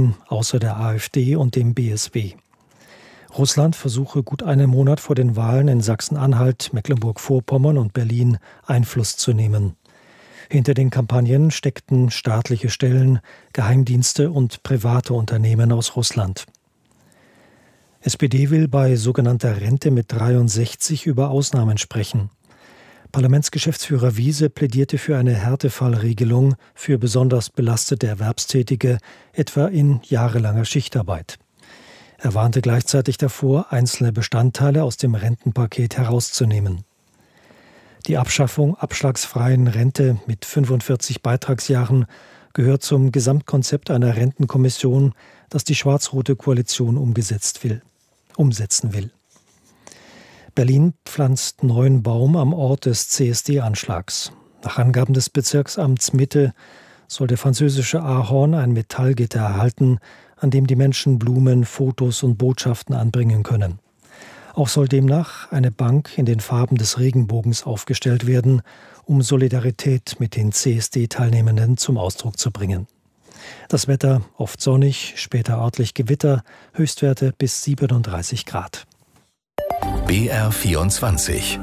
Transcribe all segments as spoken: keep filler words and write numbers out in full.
Parteien außer der AfD und dem B S W. Russland versuche gut einen Monat vor den Wahlen in Sachsen-Anhalt, Mecklenburg-Vorpommern und Berlin Einfluss zu nehmen. Hinter den Kampagnen steckten staatliche Stellen, Geheimdienste und private Unternehmen aus Russland. S P D will bei sogenannter Rente mit dreiundsechzig über Ausnahmen sprechen. Parlamentsgeschäftsführer Wiese plädierte für eine Härtefallregelung für besonders belastete Erwerbstätige, etwa in jahrelanger Schichtarbeit. Er warnte gleichzeitig davor, einzelne Bestandteile aus dem Rentenpaket herauszunehmen. Die Abschaffung abschlagsfreien Rente mit fünfundvierzig Beitragsjahren gehört zum Gesamtkonzept einer Rentenkommission, das die schwarz-rote Koalition umgesetzt will, umsetzen will. Berlin pflanzt neuen Baum am Ort des C S D-Anschlags. Nach Angaben des Bezirksamts Mitte soll der französische Ahorn ein Metallgitter erhalten, an dem die Menschen Blumen, Fotos und Botschaften anbringen können. Auch soll demnach eine Bank in den Farben des Regenbogens aufgestellt werden, um Solidarität mit den C S D-Teilnehmenden zum Ausdruck zu bringen. Das Wetter oft sonnig, später örtlich Gewitter, Höchstwerte bis siebenunddreißig Grad. B R vierundzwanzig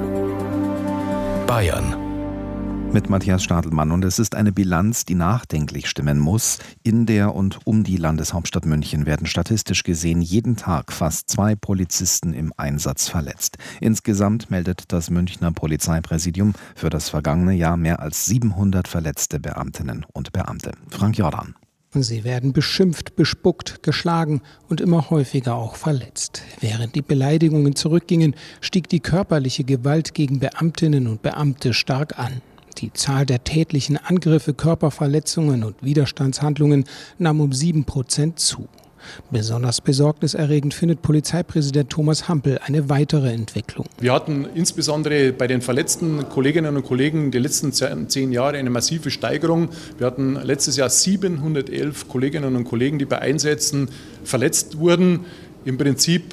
Bayern mit Matthias Stadelmann. Und es ist eine Bilanz, die nachdenklich stimmen muss. In der und um die Landeshauptstadt München werden statistisch gesehen jeden Tag fast zwei Polizisten im Einsatz verletzt. Insgesamt meldet das Münchner Polizeipräsidium für das vergangene Jahr mehr als siebenhundert verletzte Beamtinnen und Beamte. Frank Jordan. Sie werden beschimpft, bespuckt, geschlagen und immer häufiger auch verletzt. Während die Beleidigungen zurückgingen, stieg die körperliche Gewalt gegen Beamtinnen und Beamte stark an. Die Zahl der tätlichen Angriffe, Körperverletzungen und Widerstandshandlungen nahm um sieben Prozent zu. Besonders besorgniserregend findet Polizeipräsident Thomas Hampel eine weitere Entwicklung. Wir hatten insbesondere bei den verletzten Kolleginnen und Kollegen die letzten zehn Jahre eine massive Steigerung. Wir hatten letztes Jahr siebenhundertelf Kolleginnen und Kollegen, die bei Einsätzen verletzt wurden. Im Prinzip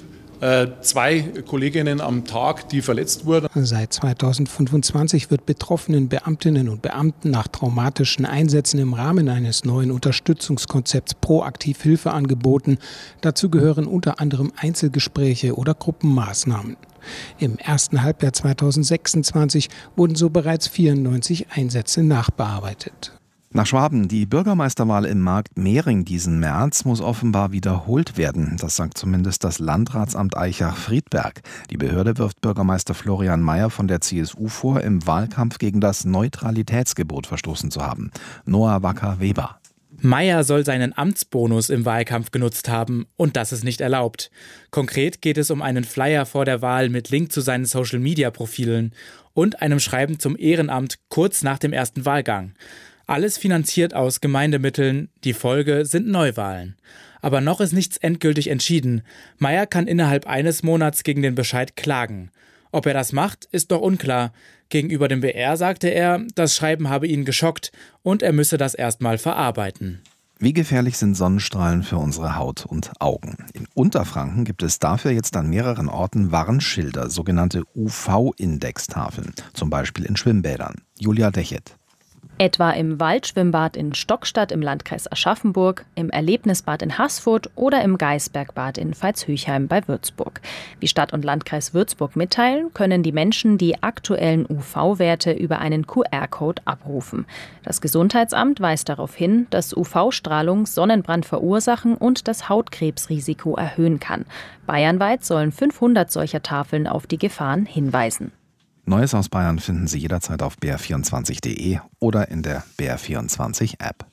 zwei Kolleginnen am Tag, die verletzt wurden. Seit zweitausendfünfundzwanzig wird betroffenen Beamtinnen und Beamten nach traumatischen Einsätzen im Rahmen eines neuen Unterstützungskonzepts proaktiv Hilfe angeboten. Dazu gehören unter anderem Einzelgespräche oder Gruppenmaßnahmen. Im ersten Halbjahr zweitausendsechsundzwanzig wurden so bereits vierundneunzig Einsätze nachbearbeitet. Nach Schwaben, die Bürgermeisterwahl im Markt Mehring diesen März muss offenbar wiederholt werden. Das sagt zumindest das Landratsamt Aichach-Friedberg. Die Behörde wirft Bürgermeister Florian Mayer von der C S U vor, im Wahlkampf gegen das Neutralitätsgebot verstoßen zu haben. Noah Wacker-Weber. Mayer soll seinen Amtsbonus im Wahlkampf genutzt haben und das ist nicht erlaubt. Konkret geht es um einen Flyer vor der Wahl mit Link zu seinen Social-Media-Profilen und einem Schreiben zum Ehrenamt kurz nach dem ersten Wahlgang. Alles finanziert aus Gemeindemitteln, die Folge sind Neuwahlen. Aber noch ist nichts endgültig entschieden. Mayer kann innerhalb eines Monats gegen den Bescheid klagen. Ob er das macht, ist noch unklar. Gegenüber dem B R sagte er, das Schreiben habe ihn geschockt und er müsse das erstmal verarbeiten. Wie gefährlich sind Sonnenstrahlen für unsere Haut und Augen? In Unterfranken gibt es dafür jetzt an mehreren Orten Warnschilder, sogenannte U V-Index-Tafeln, zum Beispiel in Schwimmbädern. Julia Dechet. Etwa im Waldschwimmbad in Stockstadt im Landkreis Aschaffenburg, im Erlebnisbad in Haßfurt oder im Geisbergbad in Veitshöchheim bei Würzburg. Wie Stadt und Landkreis Würzburg mitteilen, können die Menschen die aktuellen U V-Werte über einen Q R-Code abrufen. Das Gesundheitsamt weist darauf hin, dass U V-Strahlung Sonnenbrand verursachen und das Hautkrebsrisiko erhöhen kann. Bayernweit sollen fünfhundert solcher Tafeln auf die Gefahren hinweisen. Neues aus Bayern finden Sie jederzeit auf b r vierundzwanzig punkt d e oder in der B R vierundzwanzig App.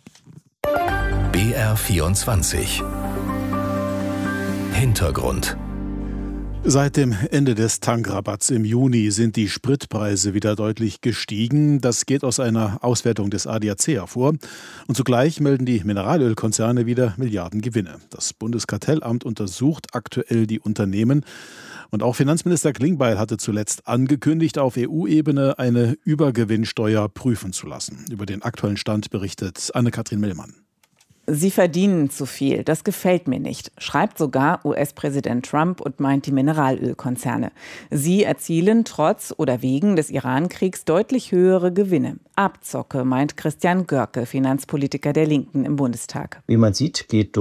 B R vierundzwanzig Hintergrund. Seit dem Ende des Tankrabatts im Juni sind die Spritpreise wieder deutlich gestiegen. Das geht aus einer Auswertung des A D A C hervor. Und zugleich melden die Mineralölkonzerne wieder Milliardengewinne. Das Bundeskartellamt untersucht aktuell die Unternehmen. Und auch Finanzminister Klingbeil hatte zuletzt angekündigt, auf E U-Ebene eine Übergewinnsteuer prüfen zu lassen. Über den aktuellen Stand berichtet Anne-Kathrin Millmann. Sie verdienen zu viel, das gefällt mir nicht, schreibt sogar U S-Präsident Trump und meint die Mineralölkonzerne. Sie erzielen trotz oder wegen des Iran-Kriegs deutlich höhere Gewinne. Abzocke, meint Christian Görke, Finanzpolitiker der Linken im Bundestag. Wie man sieht, geht